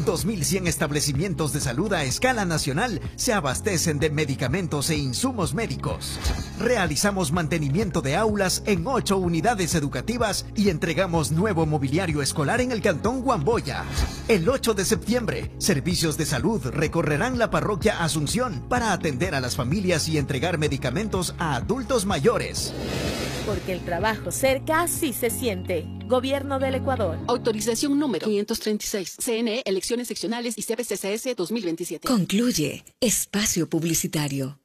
2.100 establecimientos de salud a escala nacional se abastecen de medicamentos e insumos médicos. Realizamos mantenimiento de aulas en 8 unidades educativas y entregamos nuevo mobiliario escolar en el Cantón Guamboya. El 8 de septiembre, Servicios de Salud recorrerán la parroquia Asunción para atender a las familias y entregar medicamentos a adultos mayores. Porque el trabajo cerca sí se siente. Gobierno del Ecuador. Autorización número 536. CNE, Elecciones Seccionales y CPCCS 2027. Concluye Espacio Publicitario.